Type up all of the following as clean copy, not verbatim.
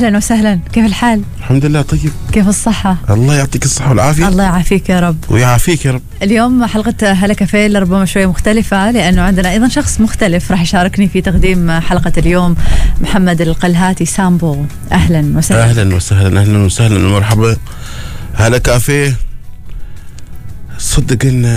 أهلا وسهلا، كيف الحال؟ الحمد لله طيب. كيف الصحة؟ الله يعطيك الصحة والعافية. الله يعافيك يا رب ويعافيك يا رب. اليوم حلقة هلا كافيه ربما شوية مختلفة، لأنه عندنا أيضا شخص مختلف راح يشاركني في تقديم حلقة اليوم، محمد القلهاتي سامبو. أهلا وسهلا. أهلا وسهلا، أهلا وسهلا ومرحبا. هلا كافيه صدق إن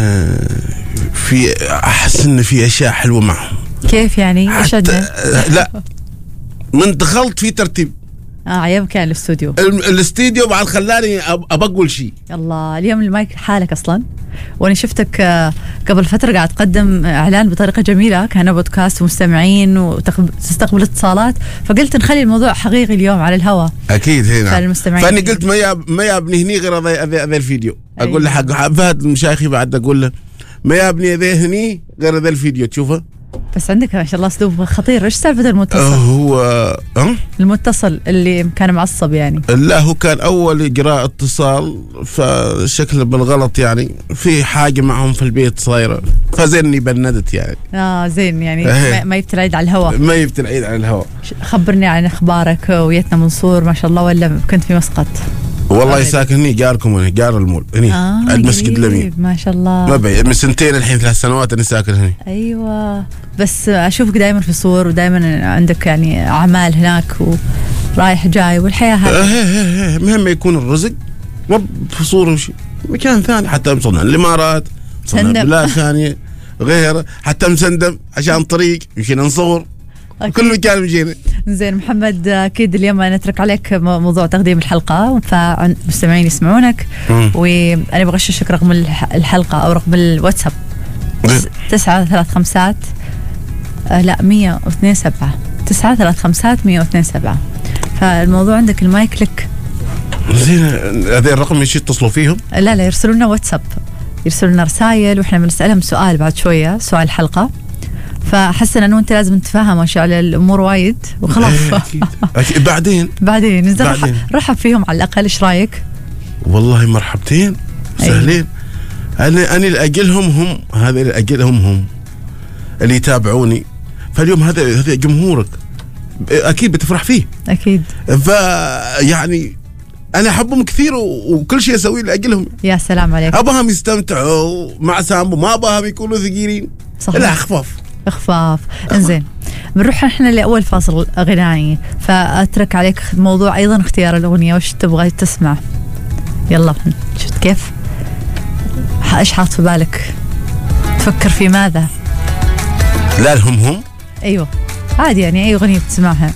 أحس إن في أشياء حلوة معهم. كيف يعني؟ إيش عندنا؟ لا من دخلت في ترتيب. عيب كان الاستوديو بعد خلاني أبقول شيء. الله، اليوم المايك حالك أصلا، وأنا شفتك قبل فترة قاعد تقدم إعلان بطريقة جميلة، كان بودكاست ومستمعين وتستقبل اتصالات، فقلت نخلي الموضوع حقيقي اليوم على الهواء. أكيد هنا. فأني قلت ما يابني هني غير هذا الفيديو. أقول له حق فهد مشايخي بعد أقول له ما يابني ذا هني غير ذا الفيديو تشوفه. بس عندك ما شاء الله اسلوب خطير. ايش سالفه المتصل؟ هو المتصل اللي كان معصب يعني. لا هو كان اول قراءة اتصال، فشكله بالغلط يعني في حاجه معهم في البيت صايره، فزيني بندت يعني. زين يعني ما يبتل العيد على الهواء. ما يبتل العيد على الهواء. خبرني عن اخبارك، ويتنا منصور ما شاء الله ولا كنت في مسقط؟ والله ساكن هني جاركم هني، جار المول هني عند مسجد لمين ما شاء الله. ما من سنتين الحين 3 سنوات انا ساكن هني. ايوه بس اشوفك دائما في صور، ودائما عندك يعني اعمال هناك ورايح جاي والحياه هذه. مهم يكون الرزق رب في صور وشي مكان ثاني، حتى مصنع الامارات، مصنع بلاد ثانيه غير، حتى مسندم عشان طريق يمكن نصور كل مكان بيجينا. زين محمد، اكيد اليوم نترك عليك موضوع تقديم الحلقه، فالمستمعين يسمعونك، وانا بغششك رقم الحلقه او رقم الواتساب 935 لا 127 935 فالموضوع عندك المايك لك. زين هذا الرقم ايش يتصلوا فيهم؟ لا يرسلوا لنا واتساب، يرسلوا لنا رسائل واحنا بنسالهم سؤال بعد شويه، سؤال الحلقه، فحسنا انه انت لازم تتفاهم على الامور وايد وخلاص. أكيد. بعدين رحب فيهم على الاقل. ايش رايك؟ والله مرحبتين سهلين. انا اللي اجلهم هم، هذا اللي اجلهم هم اللي يتابعوني، فاليوم هذا جمهورك اكيد بتفرح فيه اكيد. فيعني انا احبهم كثير وكل شيء اسويه لاجلهم. يا سلام عليك. ابغاهم يستمتعوا مع سامبو، ما ابغاهم يكونوا ثقيلين. لا خفاف. انزين بنروح احنا لاول فاصل غنائي، فاترك عليك موضوع ايضا اختيار الاغنيه، وش تبغى تسمع؟ يلا شفت كيف؟ ايش حاط في بالك؟ تفكر في ماذا؟ لا هم ايوه عادي يعني اي اغنيه تسمعها.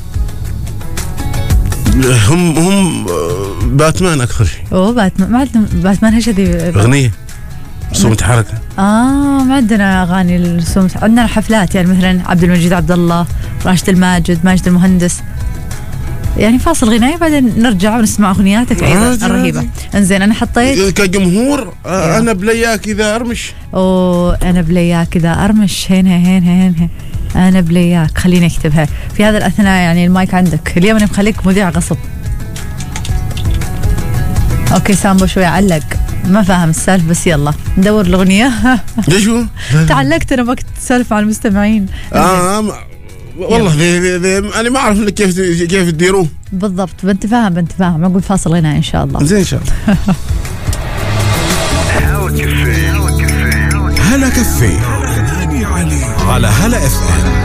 هم باتمان اكثر شيء. باتمان ايش هذه اغنيه رسوم حركه؟ ما عندنا اغاني الرسوم، عندنا حفلات يعني مثلا عبد المجيد عبد الله، راشد الماجد، ماجد المهندس. يعني فاصل غنائي بعدين نرجع ونسمع اغنياتك ايضا الرهيبه. انزين انا حطيت كجمهور انا بلياك اذا ارمش. انا بلياك اذا ارمش. هين انا بلياك، خليني اكتبها في هذا الاثناء. يعني المايك عندك اليوم، انا مخليك مذيع غصب. اوكي سامبو شوي علق، ما فاهم السالفه، بس يلا ندور الاغنيه. ليش هو؟ تعلقت انا وقت تسولف عن المستمعين. والله انا ما اعرف كيف تديروه بالضبط. بنتفاهم اقول فاصل غنائي ان شاء الله. زين ان شاء الله. هلا كافيه على هلا اف ام.